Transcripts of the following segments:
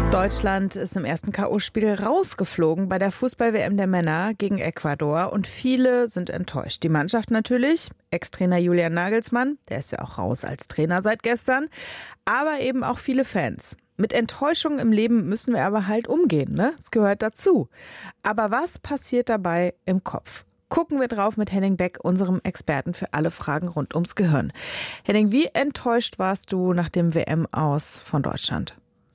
Deutschland ist im ersten K.O.-Spiel rausgeflogen bei der Fußball-WM der Männer gegen Ecuador und viele sind enttäuscht. Die Mannschaft natürlich, Ex-Trainer Julian Nagelsmann, der ist ja auch raus als Trainer seit gestern, aber eben auch viele Fans. Mit Enttäuschungen im Leben müssen wir aber halt umgehen, ne? Das gehört dazu. Aber was passiert dabei im Kopf? Gucken wir drauf mit Henning Beck, unserem Experten für alle Fragen rund ums Gehirn. Henning, wie enttäuscht warst du nach dem WM-Aus von Deutschland?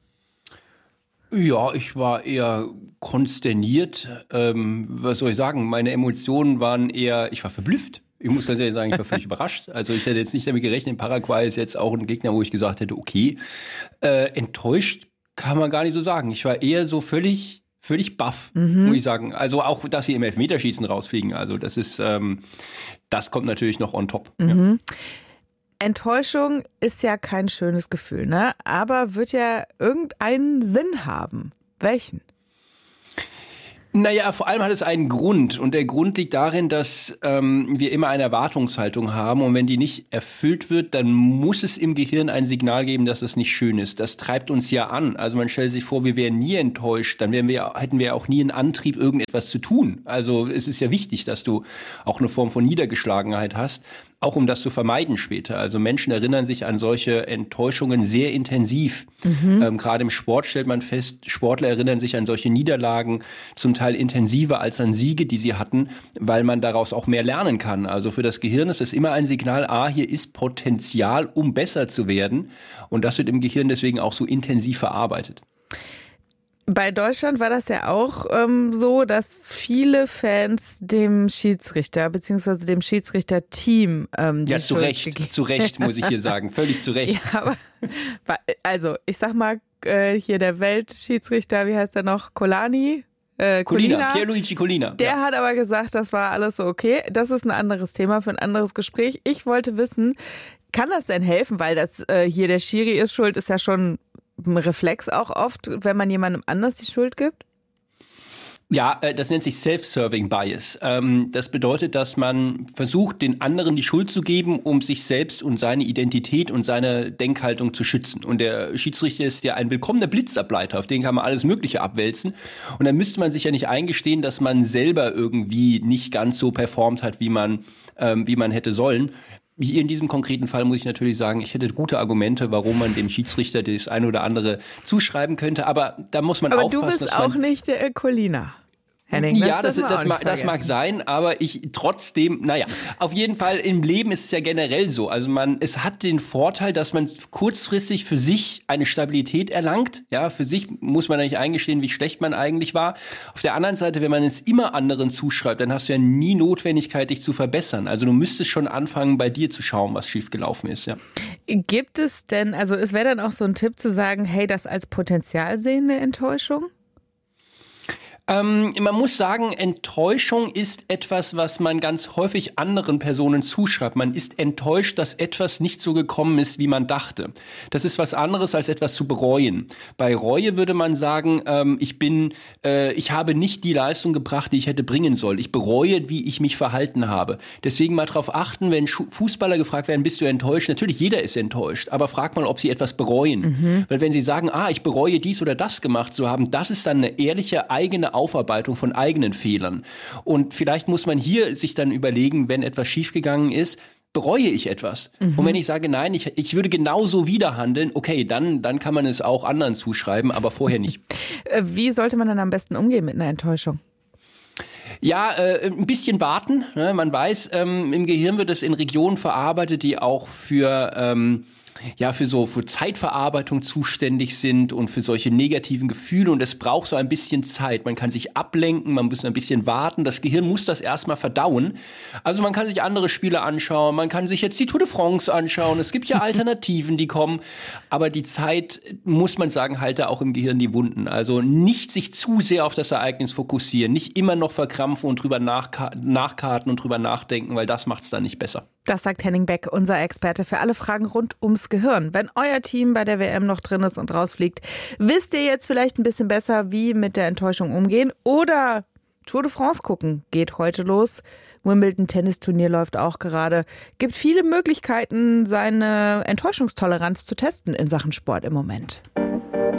Ja, ich war eher konsterniert. Was soll ich sagen? Meine Emotionen waren eher, ich war verblüfft. Ich muss ganz ehrlich sagen, ich war völlig überrascht. Also ich hätte jetzt nicht damit gerechnet, Paraguay ist jetzt auch ein Gegner, wo ich gesagt hätte, okay. Enttäuscht kann man gar nicht so sagen. Ich war eher so völlig baff, muss ich sagen. Also auch, dass sie im Elfmeterschießen rausfliegen. Also das ist, das kommt natürlich noch on top. Ja. Enttäuschung ist ja kein schönes Gefühl, ne? Aber wird ja irgendeinen Sinn haben. Welchen? Naja, vor allem hat es einen Grund. Und der Grund liegt darin, dass wir immer eine Erwartungshaltung haben. Und wenn die nicht erfüllt wird, dann muss es im Gehirn ein Signal geben, dass es nicht schön ist. Das treibt uns ja an. Also man stellt sich vor, wir wären nie enttäuscht. Dann hätten wir auch nie einen Antrieb, irgendetwas zu tun. Also es ist ja wichtig, dass du auch eine Form von Niedergeschlagenheit hast. Auch um das zu vermeiden später. Also Menschen erinnern sich an solche Enttäuschungen sehr intensiv. Gerade im Sport stellt man fest, Sportler erinnern sich an solche Niederlagen zum Teil intensiver als an Siege, die sie hatten, weil man daraus auch mehr lernen kann. Also für das Gehirn ist es immer ein Signal, hier ist Potenzial, um besser zu werden. Und das wird im Gehirn deswegen auch so intensiv verarbeitet. Bei Deutschland war das ja auch so, dass viele Fans dem Schiedsrichter bzw. dem Schiedsrichterteam die Schuld gegeben. Zu Recht, muss ich hier sagen. Völlig zu Recht. Ja, aber, also ich sag mal, hier der Weltschiedsrichter, wie heißt der noch? Colina, Pierluigi Collina. Der hat aber gesagt, das war alles so okay. Das ist ein anderes Thema für ein anderes Gespräch. Ich wollte wissen, kann das denn helfen? Weil das hier der Schiri ist schuld, ist ja schon ein Reflex auch oft, wenn man jemandem anders die Schuld gibt? Ja, das nennt sich Self-Serving Bias. Das bedeutet, dass man versucht, den anderen die Schuld zu geben, um sich selbst und seine Identität und seine Denkhaltung zu schützen. Und der Schiedsrichter ist ja ein willkommener Blitzableiter, auf den kann man alles Mögliche abwälzen. Und dann müsste man sich ja nicht eingestehen, dass man selber irgendwie nicht ganz so performt hat, wie man hätte sollen. Hier in diesem konkreten Fall muss ich natürlich sagen, ich hätte gute Argumente, warum man dem Schiedsrichter das eine oder andere zuschreiben könnte. Aber da muss man aufpassen. Aber du bist auch nicht der Collina, Henning. Ja, das mag sein, aber ich trotzdem, auf jeden Fall im Leben ist es ja generell so. Also es hat den Vorteil, dass man kurzfristig für sich eine Stabilität erlangt. Ja, für sich muss man nicht eingestehen, wie schlecht man eigentlich war. Auf der anderen Seite, wenn man es immer anderen zuschreibt, dann hast du ja nie Notwendigkeit, dich zu verbessern. Also du müsstest schon anfangen, bei dir zu schauen, was schiefgelaufen ist, ja. Gibt es denn, also es wäre dann auch so ein Tipp zu sagen, hey, das als Potenzial sehen, eine Enttäuschung? Man muss sagen, Enttäuschung ist etwas, was man ganz häufig anderen Personen zuschreibt. Man ist enttäuscht, dass etwas nicht so gekommen ist, wie man dachte. Das ist was anderes, als etwas zu bereuen. Bei Reue würde man sagen, ich habe nicht die Leistung gebracht, die ich hätte bringen sollen. Ich bereue, wie ich mich verhalten habe. Deswegen mal darauf achten, wenn Fußballer gefragt werden, bist du enttäuscht? Natürlich, jeder ist enttäuscht. Aber frag mal, ob sie etwas bereuen. Weil wenn sie sagen, ich bereue dies oder das gemacht zu haben, das ist dann eine ehrliche, eigene Aufarbeitung von eigenen Fehlern. Und vielleicht muss man hier sich dann überlegen, wenn etwas schiefgegangen ist, bereue ich etwas? Und wenn ich sage, nein, ich würde genauso wieder handeln, okay, dann kann man es auch anderen zuschreiben, aber vorher nicht. Wie sollte man dann am besten umgehen mit einer Enttäuschung? Ja, ein bisschen warten. Ne? Man weiß, im Gehirn wird es in Regionen verarbeitet, die auch für Zeitverarbeitung zuständig sind und für solche negativen Gefühle. Und es braucht so ein bisschen Zeit. Man kann sich ablenken, man muss ein bisschen warten. Das Gehirn muss das erstmal verdauen. Also man kann sich andere Spiele anschauen, man kann sich jetzt die Tour de France anschauen. Es gibt ja Alternativen, die kommen. Aber die Zeit, muss man sagen, halte auch im Gehirn die Wunden. Also nicht sich zu sehr auf das Ereignis fokussieren, nicht immer noch verkrampfen und drüber nachkarten und drüber nachdenken, weil das macht es dann nicht besser. Das sagt Henning Beck, unser Experte für alle Fragen rund ums Gehirn. Wenn euer Team bei der WM noch drin ist und rausfliegt, wisst ihr jetzt vielleicht ein bisschen besser, wie mit der Enttäuschung umgehen? Oder Tour de France gucken, geht heute los. Wimbledon-Tennisturnier läuft auch gerade. Gibt viele Möglichkeiten, seine Enttäuschungstoleranz zu testen in Sachen Sport im Moment.